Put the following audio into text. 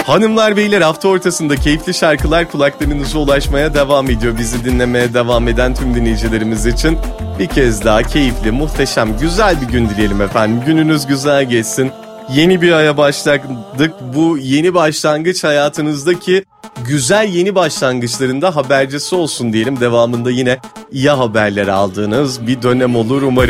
Hanımlar beyler, hafta ortasında keyifli şarkılar kulaklarınıza ulaşmaya devam ediyor. Bizi dinlemeye devam eden tüm dinleyicilerimiz için bir kez daha keyifli, muhteşem, güzel bir gün dileyelim efendim. Gününüz güzel geçsin. Yeni bir aya başladık. Bu yeni başlangıç hayatınızdaki güzel yeni başlangıçlarında habercisi olsun diyelim. Devamında yine iyi haberler aldığınız bir dönem olur umarım.